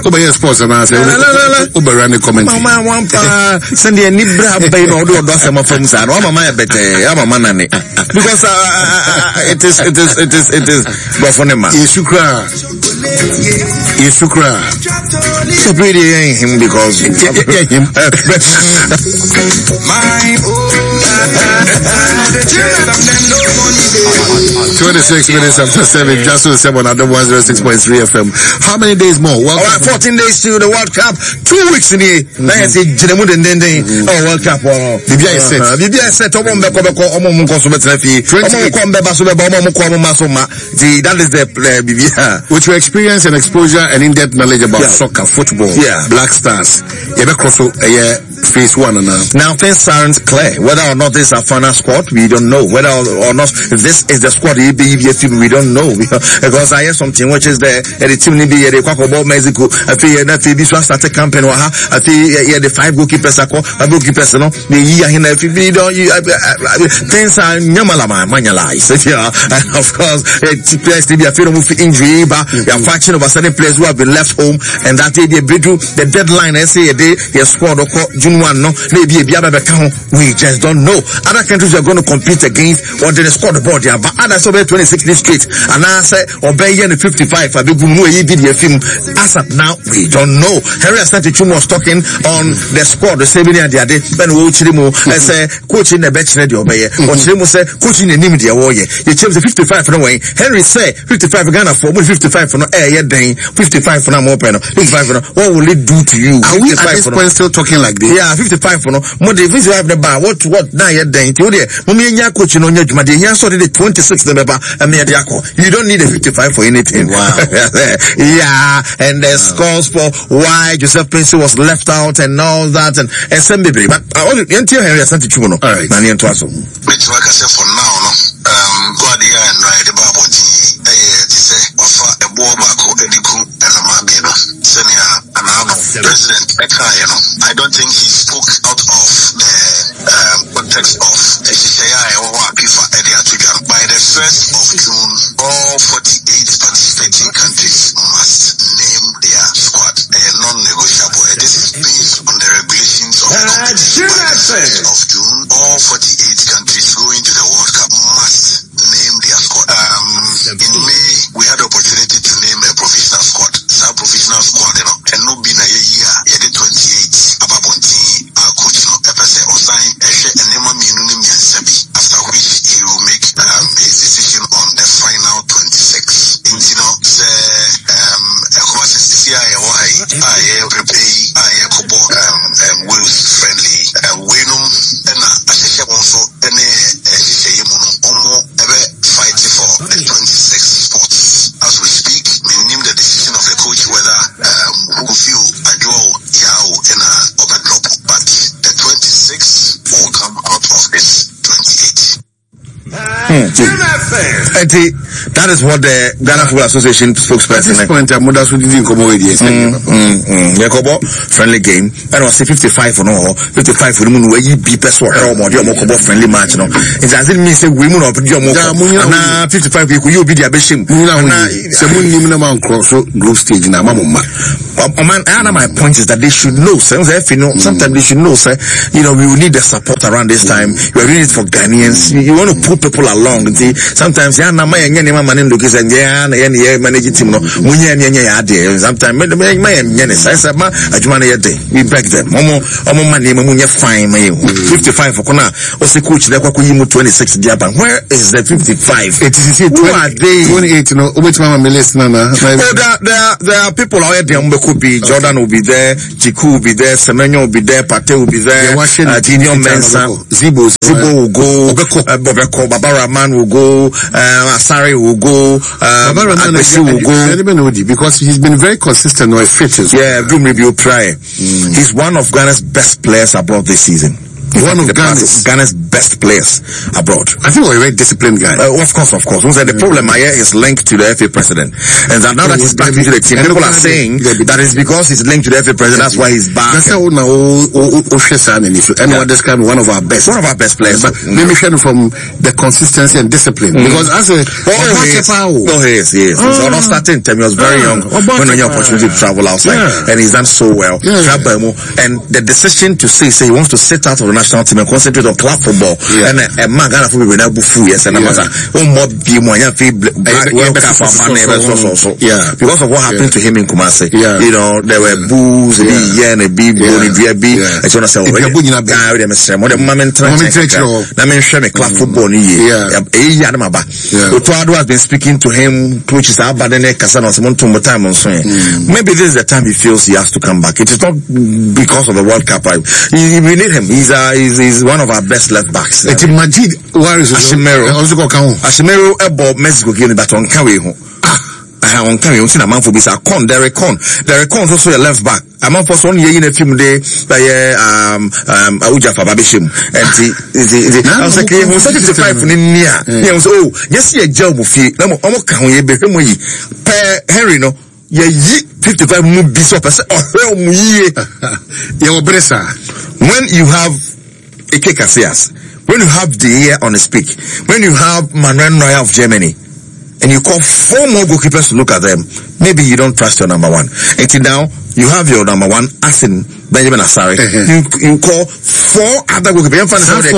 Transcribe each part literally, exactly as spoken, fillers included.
Oba yes sports and I say Oba run the comment. Mama one pa send the nibra by no do do some from sa. No mama better. I'm a man because uh, it is it is it is it is Bofonema. Yesukra. Yesukra. So pretty him because him. twenty-six minutes after seven, just to seven on one oh six point three F M. How many days more? All right, fourteen days to the World Cup. Two weeks in here. Let's say Jenemude and then oh World Cup. Bibia is set. Bibia is set. Omo mbeko beko omo munko subetrafi. Omo munko mbeba subeba omo munko omo masoma. That is the Bibia. With your experience and exposure and in-depth knowledge about yeah. soccer, football, yeah. Black Stars, you have cross a year. Phase one and now. Now things aren't clear. Whether or not this is a final squad, we don't know. Whether or not if this is the squad, we don't know. Because I hear something which is the the team be the Kwakoball Mexico. I feel that they be started campaign. I feel yeah the five goalkeepers are five goalkeepers. No, the year in if you don't you things are nyamalama manyalize. Yeah, and of course players to be a fear of injury, but they are fighting over certain players who have been left home, and that they they do the deadline. I say a day their squad or June one, no, maybe a Biaba account. We just don't know. Other countries are going to compete against or they score the board, yeah, but others over twenty-six districts. And I say, obey the fifty-five. I big no video film. As of now, we don't know. Harry Asante was talking on the squad, the same day, the other, Ben Wochimo, I say, coaching the bench, the obey, or Chimo say, coaching the Nimidi warrior. You change the fifty-five for the way. Henry say, fifty-five Ghana for fifty-five for no air, day, fifty-five for no more pen, fifty-five for no. What will it do to you? Are we at this point still talking like this? Yeah, fifty-five for no. More than fifty-five the bar. What what now you're doing? You there? Mummy and coaching on your Juma. Here saw the twenty-six the member. I mean, you don't need a fifty-five for anything. Wow. Yeah, and the wow. scores for why Joseph Prince was left out and all that and and some baby. But I want to tell Henry Asante Chumono. All right. Nani and Twaso. Which like I said for now, no. Um, God yeah and right the Bible. Eh, to say offer a ball back or Ediku and a Mabino. Senior and now President Eka, you know. I don't think he spoke out of the um, context of Shishaya or Wapifa Edia Tujan. By the first of June, all forty-eight participating countries must name their squad. They are non-negotiable. This is based on the regulations of the competition. By the first of June, all forty-eight countries going to the World Cup must name their squad. Um, in May, we had the opportunity to name a professional squad. It's a professional squad, you know. And no been a year, yeah, the twenty-eight. Ababonti, our coach, no, Epese, Osai, Eshe, and Nema Minuni Miansebi, after which he will make um, his decision on the final twenty-six. In, you know, say, um, a course is C I A, why, I am prepare, I am Kobo, um, um, Wales friendly, um, Wenum, and I say, also, and a Shimuno, Omo, ever fighting for the twenty-six spots. As we speak, we name the decision of the coach whether, um, who feel a draw, Yao, and a overdrop, but the twenty-six will come out of this twenty-eight. Hmm. That is what the Ghana Football Association spokesperson. At this point, I'm not sure didn't come away. Yakobo friendly game. I don't say fifty-five for no, fifty-five for the moon where you be person or more. You Mokobo friendly match. No, it doesn't mean say women or your Mokobo. Na fifty-five you you be the abeshim. Na someone name na man cross group stage na mama. Man, and my point is that they should know. Sometimes you know, sometimes they should know. Say, you know, we will need the support around this time. We are doing it for Ghanaians. You want to put people along. See, sometimes yeah, na my any man in the case and yeah, any manage team no. Munya any any idea. Sometimes my my my any size ma ajuma na yede. We back them. Omo omo money munya fine my fifty-five for kona. Ose coach na kwa kuyimu twenty-six diaba. Where is the fifty-five? It is who are they? twenty-eight no. Obeti mama melest na na. Oh, there there there are people out there. Could be Jordan will be there, Chiku will be there, Semenyo will be there, Pate will be there, uh, Junior Mensah, Zibo, Zibo will go, uh, Bobeko, Baba Rahman will go, uh, Asari will go, um, Baba Rahman will go, because he's been very consistent with fit as well. Yeah, Doom Review Try. Mm. He's one of Ghana's best players abroad this season. one of Ghana's, Ghana's best players abroad. I think we're a very disciplined guy. Uh, of course, of course. We said the problem here is linked to the F A president, and that now that he's back into the team, people are saying that it's because he's linked to the F A president. That's why he's back. That's how now and what describe one of our best, one of our best players. But let me show from the consistency and discipline mm. because as a oh yes, oh yes, yes. So not starting time, he was very young when he had the opportunity to travel outside, yeah. and he's done so well. Yeah. And the decision to say, say he wants to sit out of the national team and concentrate on club football, yeah. and a man Ghana football will never fool yes, and a matter one more be more young people World Cup for man so yeah, because of what happened to him in Kumasi. Yeah. You know there were boos, the yen, the big bone, the big. I want to say already. I them say more the moment. I mean, show me club football ni yeah. Eh, yeah, ma ba. Otuado has been speaking to him, coaches are bad ene kasa no some time time on so. Maybe this is the time he feels he has to come back. It is not because of the World Cup. He, we need him. He's uh, he's, he's one of our best left backs. It's uh, Majid. Where is Ashimero? Also go count. Ashimero ebo Mexico game but on Kawe ho. Ah, on Kawe on see na man for bisa Con Derek Con. Derek Con also a left back. A man for one year in a film day by um um Auja for Babishim. And the the the I was like he was fifty-five in near. He was oh, yes ye job fi. Na mo omo kan ye be hwemo yi. Per Henry no ye yi fifty-five mu bi so person oh mu yi. Ye obresa. When you have Ike Casillas, when you have the ear on the speak, when you have Manuel Neuer of Germany, and you call four more goalkeepers to look at them, maybe you don't trust your number one. Until now, you have your number one, as in Benjamin Asare. you, you call four other goalkeepers.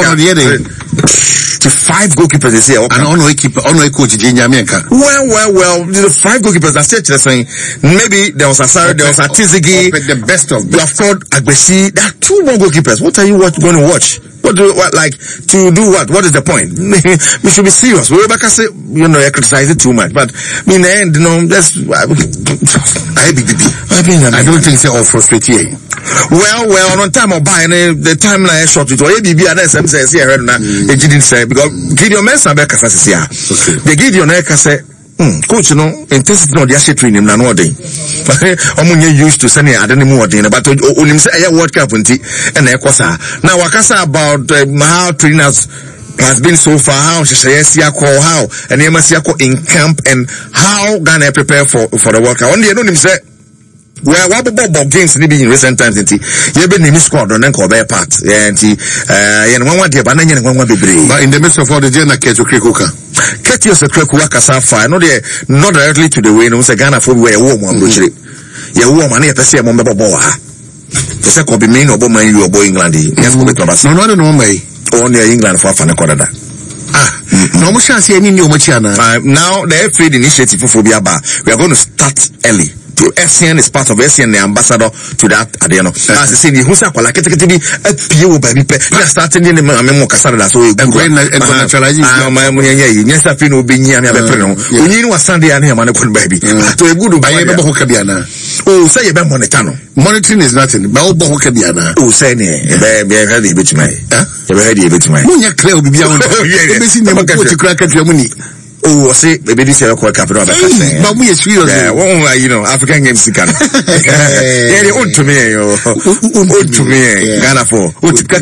To five goalkeepers this year. And on keeper, on coach Jinjamienka. Well, well, well, the five goalkeepers are still saying maybe there was Asare, there was Atizigi, the best of you have called Agbesi. There are two more goalkeepers. What are you watch, going to watch? What do what like to do what? What is the point? We should be serious. We Rebecca say you know I criticize it too much, but in the end, you know, that's I I don't think so. All frustrating. Well, well, on time of buying the timeline short it or A B B and S M says here and they didn't say because Gideon Mensah back as here. They Gideon Eka say Hmm, coach, you know, intensity no dia training na no dey. Omo nye used to sending adeni mu odin but onim say aye World Cup nti e na ekosa. Now wakasa about uh, how trainers has been so far, how Sheshayesiako, how and Yemasiako in camp and how Ghana prepare for for the World Cup. Only you know him say well, what about games maybe in recent times? Inti, you have been in this squad and then call by part. Yeah, inti, uh, and one one day, but then one one be brave. But in the midst of all the Jana Ketu Krikuka, Ketu is a Krikuka Safa. No, they not directly to the way. No, say Ghana for where warm one which you warm and you see a moment boa. The second be main or boy you or boy England. Yes, we come back. No, no, no, may only England for Fana Canada. Ah, no more chance any new Machana. Now the F A initiative for Biaba, we are going to start early. S N is part of S N, the ambassador to that at the end. As I say, the Husa Kola Kete be a P O baby. We are starting in the Memo Casada, so we go and naturalizing. My money, yes, I feel no being near me. We knew a Sunday and him on a good baby. To a good buy a Bohokabiana. Oh, say a Monetano. Monitoring is nothing. Bao Bohokabiana. Oh, say, baby, I had a bit to my. You had a bit to my. Munya Clay will be beyond. You've seen them go to crack at your money. Oh, see, maybe this is a quick capital. But we are serious. Yeah, well, you know, African games, you can. Yeah, they own to me, own to me, Ghana for.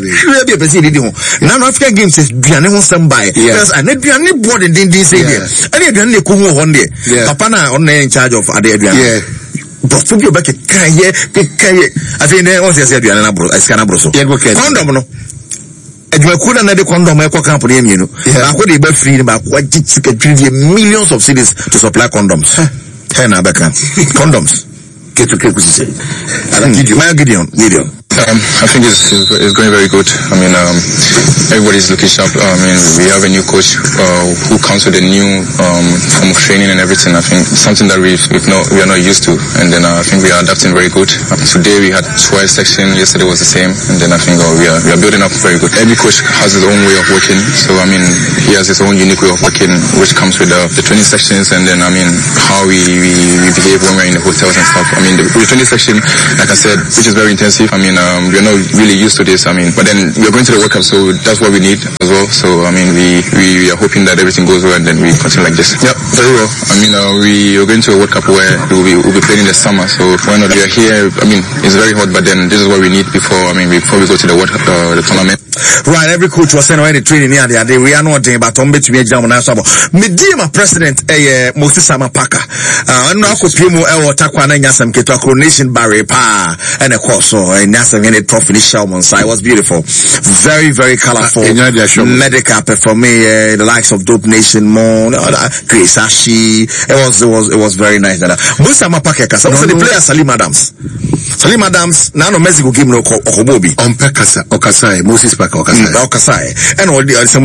Now, African games is Biane on some buy. Because I need Biane board and didn't say there. I need Biane Kumu one day. Papa na on in charge of Adebia. Yeah. But to go back a kaye, kaye. I think they also said Biane Bro, I scan Abroso. Condom, no. Edwa kuda na de condom e kwa camp na emi no ba ko de ba free ba kwa jitsika twin millions of cities to supply condoms hey na beka condoms get to get ku say Gideon Gideon Gideon Um, I think it's, it's going very good. I mean, um, everybody's looking sharp. I mean, we have a new coach uh, who comes with a new um, form of training and everything. I think something that we've, we've not, we are not used to. And then uh, I think we are adapting very good. Uh, today we had twice section. Yesterday was the same. And then I think uh, we are we are building up very good. Every coach has his own way of working. So I mean, he has his own unique way of working, which comes with uh, the training sections. And then I mean, how we, we, we behave when we're in the hotels and stuff. I mean, the, the training section, like I said, which is very intensive. I mean. Uh, Um, we're not really used to this, I mean, but then we're going to the World Cup, so that's what we need as well. So, I mean, we, we are hoping that everything goes well and then we continue like this. Yeah, very well. I mean, uh, we are going to a World Cup where we'll be, we'll be playing in the summer, so why not? We are here, I mean, it's very hot, but then this is what we need before, I mean, before we go to the World Cup, uh, the tournament. Right, every coach was saying when the training here, they we are not doing, but on bet me jam na sabo. Me di my president eh Moses Samapaka. Uh, no ko pimu e water kwa na nyasam keto coronation barre pa and of course so nyasam in it trophy Shelman. So it was beautiful. Very very colorful. Uh, medical performing uh, the likes of Dope Nation Mon, uh, Grace Ashi. It was it was it was very nice. Moses Samapaka so no, the no. player Salim Adams. Salim Adams na no Mexico game no Okobobi. On Pekasa Okasai Moses Paka Okasai. Mm, Okasai. And all the other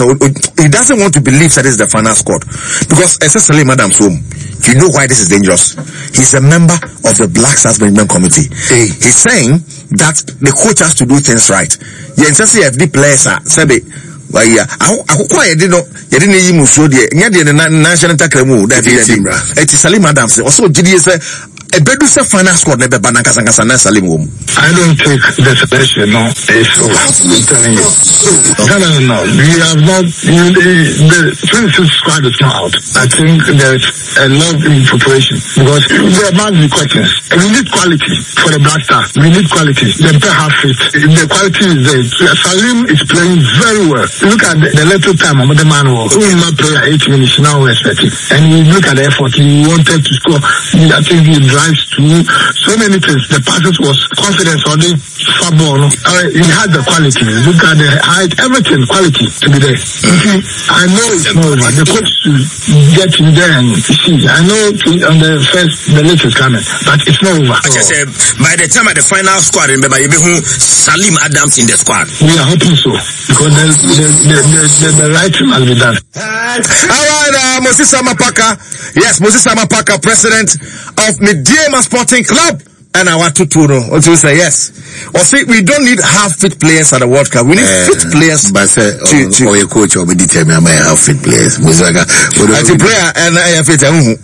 he doesn't want to believe that this is the final squad. Because as Salim Adams home, you know why this is dangerous. He's a member of the Black Stars Management Committee. Hey. He's saying that the coach has to do things right. Yeah, and C F D players are Sebe. Well, yeah, I quite did not. You didn't even show the national tackle move. That is it's Salim Adams. Also, G D S. A bedu se final squad never banana kasanga na Salim home. I don't think the selection no is over. I'm telling you. No, no, no. We have not. You, the the twenty-six squad is not out. I think there's a lot in preparation because there must be questions. We need quality for the Black Star. We need quality. They better have fit. The quality is there. Salim is playing very well. Look at the, the little time of the man who not play at eight minutes now expecting. And you look at the effort. He wanted to score. I think he drives to so many things. The passes was confidence on the football. Uh, he had the quality. Look at the height, everything quality to be there. Mm-hmm. I know it's not over. The coach to get him there and see. I know to, on the first the list is coming, but it's not over. I just said by the time at the final squad, remember you be Salim Adams in the squad. We are hoping so because the the the, the, the, the right thing has been done. All right, uh, Moses Samapaka. Yes, Moses Samapaka, president of Mediema Sporting Club. And I want to to know. What you say? Yes. Or say we don't need half fit players at the World Cup. We need uh, fit players. But say, to, to, or your coach or be determined by half fit players. Muzaga. As a player and I have fit.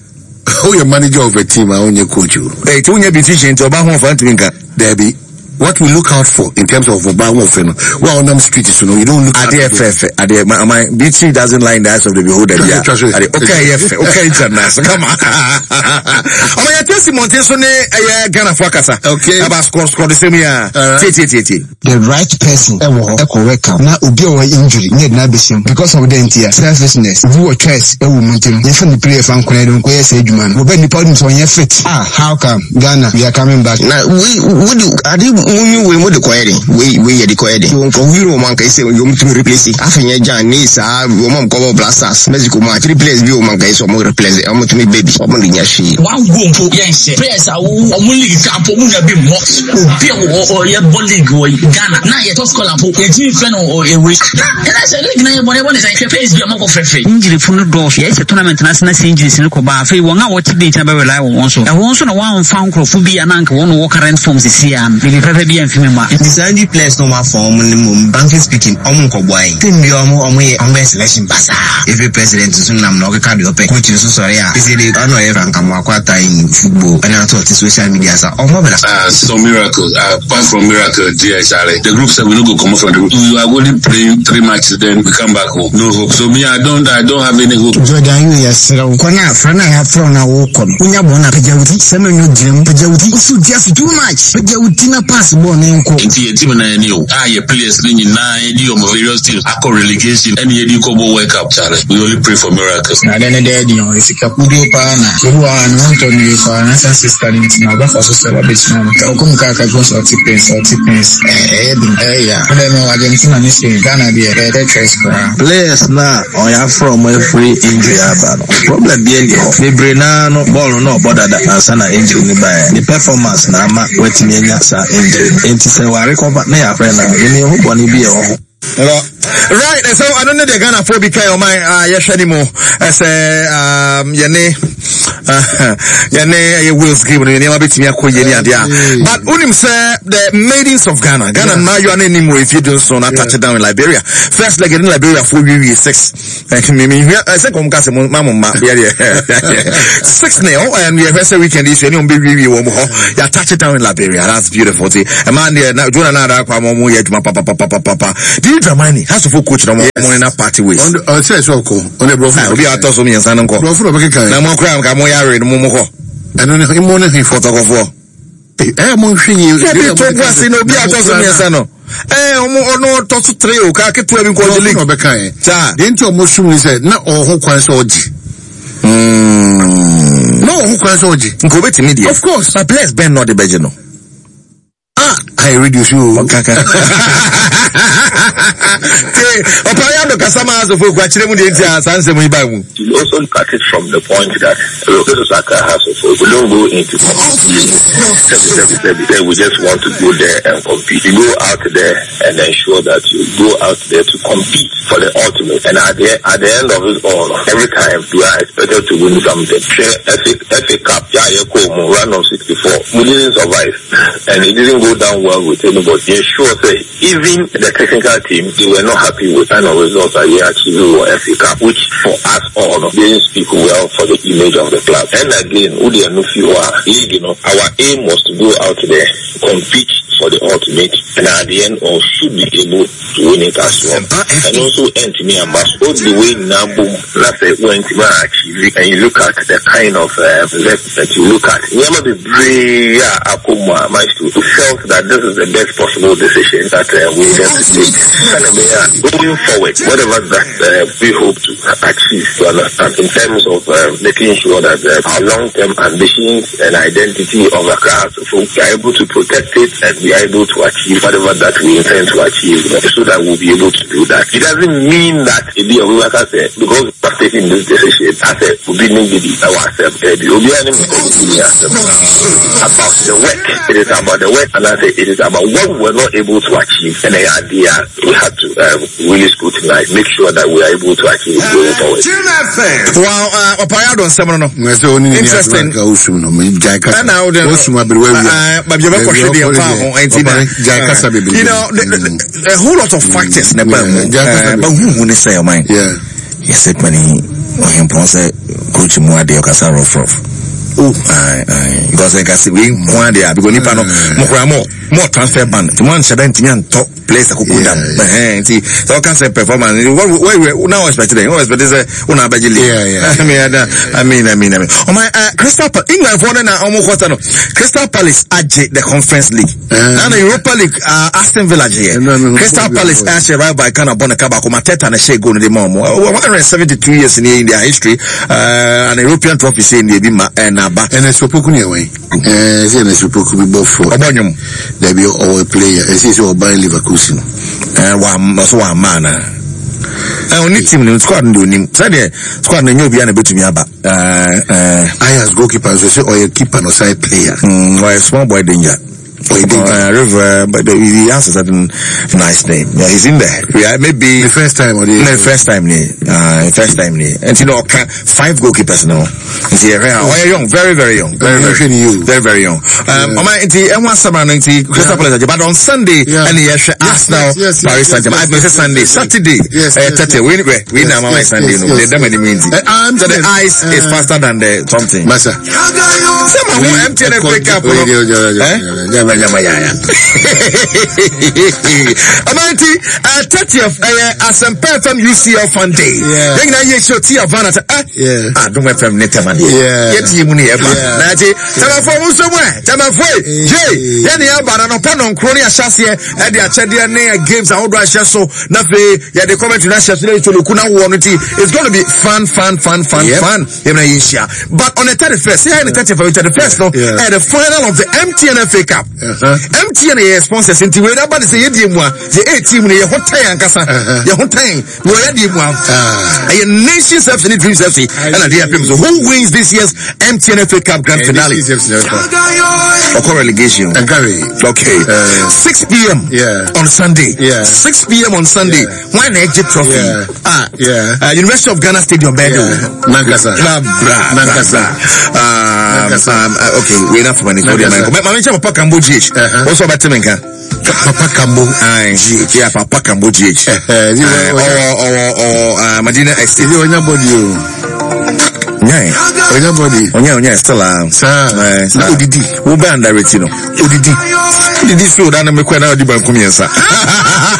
Who your manager of a team? I own your coach. Hey, to your decision to about one for Antinka. There be. What we look out for in terms of Obama, well, on them streets, you know, you don't look at the F F. At the my, my B T doesn't lie in the eyes of the beholder. Yeah. Okay, yes, okay, it's nice. Come on. Oh, my testimony is on a Ghana Fakasa. Okay. About score, score the same year. The right person, a correct. Now, Ubi or injury, need not be seen because of the entire selfishness. If you were choice, a woman, if the player from Canada, where say, man, who been the problems on your fit. Ah, how come Ghana, we are coming back. Now, we would do, I did. We we the query. We we the query. For we man can say you to replace it. After you Jan Nisa, woman cover blasters. Mexico man replace you man can so more replace. I'm to me baby. I'm going to she. One go for yes. Players are only camp. We have been more. People or your body go Ghana. Now you tough call up. You team friend or a week. And I said, look now you want to say face be a more for free. Injury from the golf. Yes, a tournament national injuries in Koba. Free one hour to be able to rely on also. I want to know one found for be an uncle one walk around from the sea and be a female. It's only place no more form in the moon. Banking speaking, Omunko boy. Tim Yomo, Omo, Omo selection basa. Every president is soon I'm not a card of coach is so sorry. Is it I know everyone come Wakwata in football and I thought the social media are all mobile. Uh, so miracle, uh, apart from miracle, dear Charlie, the group said we don't go come from the group. We are only playing three matches, then we come back home. No hope. So me, I don't, I don't have any hope. Jordan, you yes, Kona, Frana have thrown a walk on. Unya Bona Pajawti, Samuel Jim, Pajawti, so just too much. Pajawtina pass born. Inti team na any ah your players ni na any of various teams akọ relegation any you come work up challenge. We only pray for miracles. Na then there you know if kapudo pa na who are not only for an sister in na ba for so celebrate na ko ko ka ka go so tipens so tipens eh eh yeah then no Argentina ni say Ghana be eh that choice players na on ya from every injury aba no problem be any me brena no ball no border that answer na injury ni ba the performance na ma wetimi nya sa injury. Enti se wa recover na ya friend na ni ho boni bi e ho. Right, so I don't know the Ghana for because of my uh yes anymore. I say um yene uh yene ye wills give me name bit me akoye ni ade. But unim say the maidens of Ghana. Ghana now you are anymore if you do so not touch it down in Liberia. First leg in Liberia for we six. Like me me I say come ka say mama ma six nil and we have a weekend this any on be we wo mo. You touch it down in Liberia. That's beautiful. A man there now do another kwa mo ye papa papa papa papa. Dramani has to full coach no more in a party ways. On the say so ko on the bro for be ato so me nsan nko. Bro for be kan. Na mo kra am ka mo yare no mo ko. Eno ne mo ne fi photo ko fo. Eh mo hwe yi. Be to kwase no be ato so me nsan no. Eh ono to to three o ka keto abi ko the league no be kan cha the enti omo sum ni say na oho kwan so oji mm no oho kwan so oji nko betimi dia of course my players ben not the beje no ah I reduce you okaka Opaya do kasama aso fo kwa chire mu de ntia sanse mu iba mu. You also look at it from the point that this is like a house of we don't go into we just want to go there and compete. You go out there and ensure that you go out there to compete for the ultimate. And at the at the end of it all, every time you are expected to win something. F A Cup, yeah, you come run on sixty-four. We didn't survive, and it didn't go down well with anybody. You sure say even the technical team, they were not happy with kind of results that we achieved with F A Cup, which for us all didn't speak well for the image of the club. And again, Udi and Nufiwa league, you know, our aim was to go out there, compete for the ultimate, and at the end, or should be able to win it as well. And also, Anthony Ambas, all the way now, boom, that's it, when you achieve it, and you look at the kind of uh, that you look at. You never be brave, Akuma, Maestro, who felt that this is the best possible decision that uh, we have to take. And uh, going forward, whatever that uh, we hope to achieve, to understand, in terms of uh, making sure that uh, our long-term ambitions and identity of the class, we are able to protect it and we are able to achieve whatever that we intend to achieve, so that we'll be able to do that. It doesn't mean that it be a like I said, because we are taking this decision, I said, we'll be needing ourselves, we'll be about the work. It is about the work, and I say it is about what we're not able to achieve, and the idea we have to um, really scrutinize, make sure that we are able to achieve it going forward. Well, uh, Opaya don't say no. Interesting. And now the you know, the, the, the, a whole lot of factors. Mm. Uh, but who will say, mind? Yeah. He said, when he, when he posted, Coach Muade Okasa Rough. Oh, aye, aye. Because I can see we want there because nipa no more more transfer ban. The one seven and top place I could put them. Eh, see, so I can say performance. What we now expect today? What expect is una bajili. Yeah, yeah. I mean, I mean, I mean, I mean. Oh my, Crystal Palace. England for na almost quarter no. Crystal Palace aje the Conference League. Now the Europa League, Aston Villa here. Crystal Palace actually right by kind of Bonaka Bakoma Teta and Shea go to the mom. one hundred seventy-two years in their history, uh, an European trophy in the Bima and and a Sopoku away. Eh, say na Sopoku be both for. Obonyum. There be our player. I see so by Leverkusen. Eh, wa so wa man. Eh, only team ni squad ndo nim. Say the squad na nyobi na betumi aba. Eh, eh, I as goalkeeper so say or keeper no side player. Mm, or a small boy danger. Oh, he did. Uh, River, but the, he has a certain nice name. Yeah, he's in there. Yeah, maybe the first time or the no, first time, uh, first time, and you know, five goalkeepers now. It's here, oh, young, very, very young, very, very, very, young. very, very young. Um, yeah. um, it's and one summer, and Crystal Palace, but on Sunday, yeah. and yes, Arsenal, yes, yes, Paris Saint-Germain. I mean, Sunday, Saturday, uh, Saturday. We we now my Sunday, no, they don't many means. So the ice is faster than the something. Massa. Someone who empty the break up. Yamayaya. Amanti, uh, thirtieth, uh, as a F M U C L Fund Day. Yeah. Then I show Tia Vanata. Yeah. Ah, don't F M Netaman. Yeah. Yet you money ever. Naji, Tamafo somewhere. Tamafo. Jay. Then you have an opponent on Cronia Chassis and the Achadia games. I would rush so. Nafe, yeah, the comment to Nasha to Lukuna Warranty. It's going to be fun, fun, fun, fun, yep. fun. But on the thirty-first, yeah, the thirty-first, the first, no, at the final of the M T N F A Cup. Uh-huh. M T N A sponsors into where nobody say yedi mu the eight team ne hot time ankasa ye hot time we yedi mu a nation self and dreams F C and the F M. So who wins this year's M T N F A Cup grand finale? Or relegation. Okay. Uh, six p.m. yeah. on Sunday. Yeah. six p.m. on Sunday. Yeah. One Egypt trophy. Yeah. Ah. Yeah. Uh, University of Ghana Stadium Bedo. Yeah. Nankasa. Nabra. Nankasa. Um, um, uh, okay. We're enough for money. Mami chama Papa Kambo G H. Also about Temenka. Papa Kambo G H. Yeah, Papa Kambo G H. Or or or Medina Estate. You on your body. Yeah. On your body. On your yeah, still um. Sir. Odidi. Who be under it, you know. Odidi. Odidi so that na me kwa na odi ban kumiensa.